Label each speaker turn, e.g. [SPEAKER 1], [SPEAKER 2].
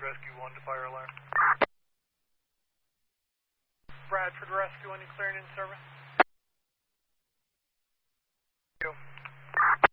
[SPEAKER 1] Rescue 1 to fire alarm. Bradford Rescue 1 declaring in service.